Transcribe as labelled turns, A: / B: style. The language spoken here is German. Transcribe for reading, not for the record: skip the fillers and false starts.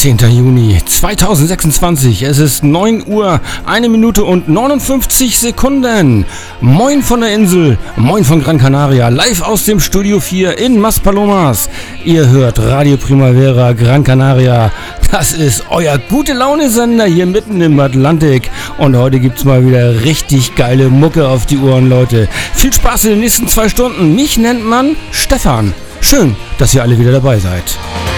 A: 10. Juni 2026. Es ist 9 Uhr, 1 Minute und 59 Sekunden. Moin von der Insel, moin von Gran Canaria, live aus dem Studio 4 in Maspalomas. Ihr hört Radio Primavera Gran Canaria. Das ist euer Gute-Laune-Sender hier mitten im Atlantik. Und heute gibt's mal wieder richtig geile Mucke auf die Ohren, Leute. Viel Spaß in den nächsten 2 Stunden. Mich nennt man Stefan. Schön, dass ihr alle wieder dabei seid.